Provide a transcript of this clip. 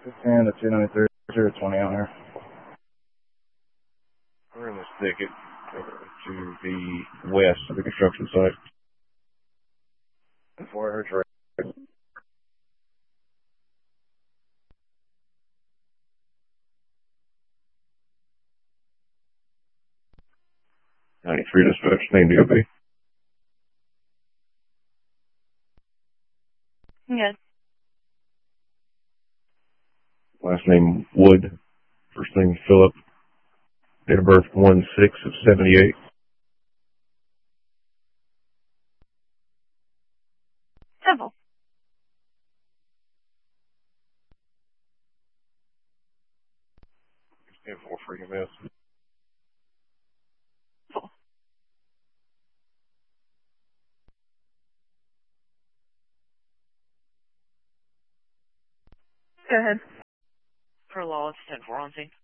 10 to 293, 020 out here. We're in this thicket to the west of the construction site. Before I heard you. 93 dispatch, name DOB. Good. Last name Wood. First name Philip. Date of birth 1/6/78. Simple. Stand for freaking miss. Simple. Go ahead. Per law, it's 10-4 on scene.